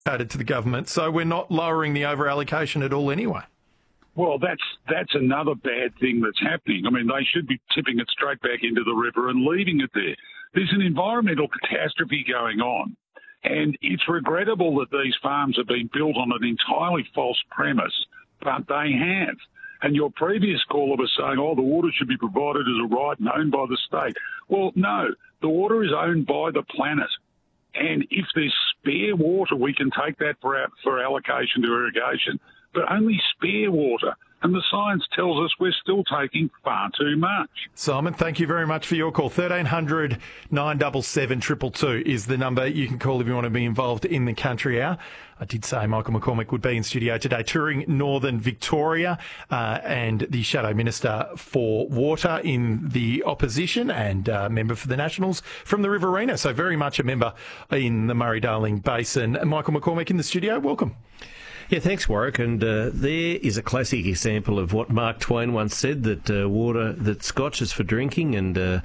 added to the government, so we're not lowering the over-allocation at all anyway. Well, that's another bad thing that's happening. I mean, they should be tipping it straight back into the river and leaving it there. There's an environmental catastrophe going on, and it's regrettable that these farms have been built on an entirely false premise, but they have. And your previous caller was saying, the water should be provided as a right and owned by the state. Well, no, the water is owned by the planet. And if there's spare water, we can take that for allocation to irrigation, but only spare water. And the science tells us we're still taking far too much. Simon, thank you very much for your call. 1300 977 222 is the number you can call if you want to be involved in the Country Hour. I did say Michael McCormack would be in studio today touring northern Victoria and the Shadow Minister for Water in the opposition and member for the Nationals from the Riverina. So very much a member in the Murray-Darling Basin. Michael McCormack in the studio. Welcome. Yeah, thanks, Warwick. And there is a classic example of what Mark Twain once said, that Scotch is for drinking and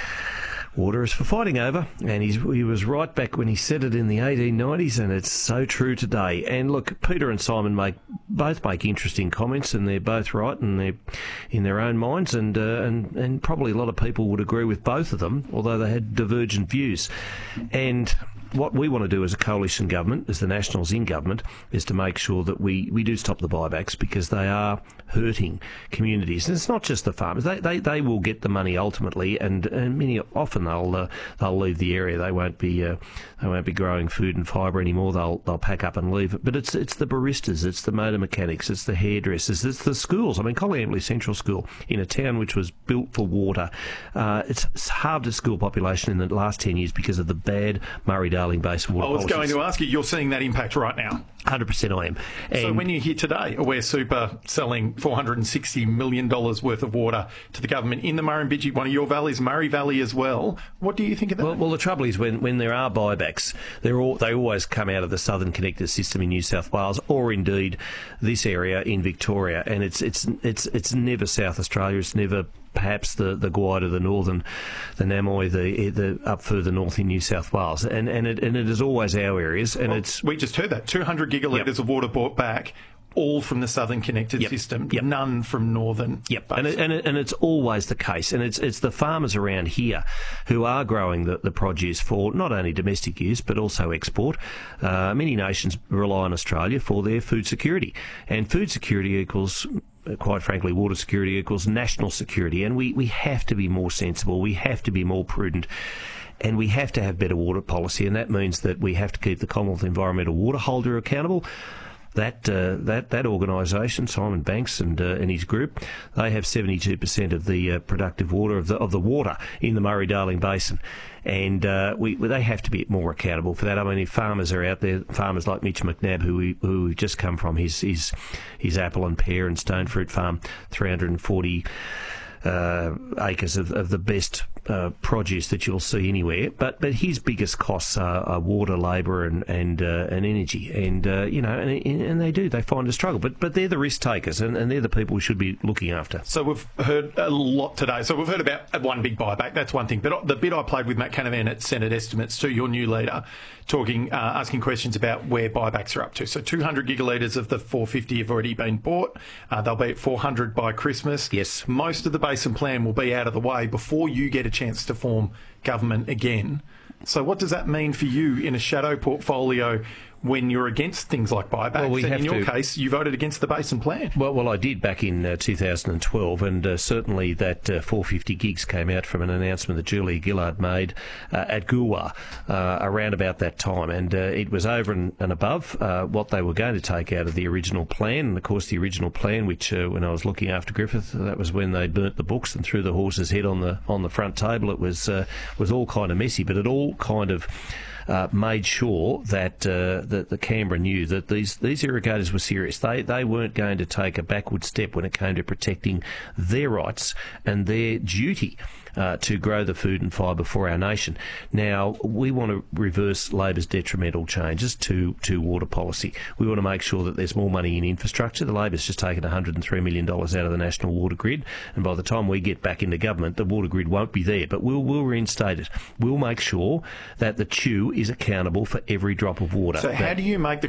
water is for fighting over. And he was right back when he said it in the 1890s, and it's so true today. And look, Peter and Simon both make interesting comments, and they're both right, and they're in their own minds, and probably a lot of people would agree with both of them, although they had divergent views. And what we want to do as a coalition government, as the Nationals in government, is to make sure that we do stop the buybacks, because they are hurting communities. And it's not just the farmers. They will get the money ultimately, and many often they'll leave the area. They won't be growing food and fibre anymore. They'll pack up and leave. But it's the baristas, it's the motor mechanics, it's the hairdressers, it's the schools. I mean, Colliampley Central School, in a town which was built for water, it's halved its school population in the last 10 years because of the bad Murray-Darling Basin water policies. I was going to ask you, you're seeing that impact right now? 100% I am. And so when you hear today Aware Super selling $460 million worth of water to the government in the Murrumbidgee, one of your valleys, Murray Valley as well, what do you think of that? Well, the trouble is when there are buybacks, they always come out of the Southern Connector system in New South Wales, or indeed this area in Victoria, and it's never South Australia. It's never perhaps the Gwydir, the Northern, the Namoy, the up further north in New South Wales, and it is always our areas, and we just heard that 200 gigalitres of water bought back, all from the Southern Connected system, none from Northern. And it's always the case, and it's the farmers around here who are growing the produce for not only domestic use but also export. Many nations rely on Australia for their food security, and food security equals, quite frankly, water security equals national security, and we have to be more sensible, we have to be more prudent, and we have to have better water policy, and that means that we have to keep the Commonwealth Environmental Water Holder accountable. That organisation, Simon Banks and his group, they have 72% of the productive water of the water in the Murray-Darling Basin, and they have to be more accountable for that. I mean, if farmers are out there, farmers like Mitch McNabb, who we've just come from his apple and pear and stone fruit farm, 340 acres of the best produce that you'll see anywhere, but his biggest costs are water, labour, and energy, and they find a struggle. But they're the risk takers, and they're the people we should be looking after. So we've heard a lot today. So we've heard about one big buyback. That's one thing. But the bit I played with Matt Canavan at Senate Estimates, to your new leader, asking questions about where buybacks are up to. So 200 gigalitres of the 450 have already been bought. They'll be at 400 by Christmas. Yes. Most of the Basin Plan will be out of the way before you get a chance to form government again. So what does that mean for you in a shadow portfolio when you're against things like buybacks? Well, in your case, you voted against the Basin Plan. Well, I did back in 2012, and certainly that 450 gigs came out from an announcement that Julia Gillard made at Goolwa around about that time, and it was over and above what they were going to take out of the original plan. And of course, the original plan, which when I was looking after Griffith, that was when they burnt the books and threw the horse's head on the front table. It was all kind of messy, but it all kind of made sure that the Canberra knew that these irrigators were serious. They weren't going to take a backward step when it came to protecting their rights and their duty to grow the food and fibre for our nation. Now, we want to reverse Labor's detrimental changes to water policy. We want to make sure that there's more money in infrastructure. The Labor's just taken $103 million out of the national water grid, and by the time we get back into government, the water grid won't be there, but we'll reinstate it. We'll make sure that the Chew is accountable for every drop of water. So how do you make the